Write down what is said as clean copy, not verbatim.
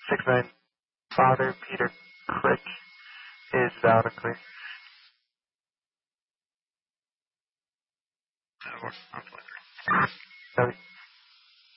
69. Father Peter Crick is out and clear. Copy.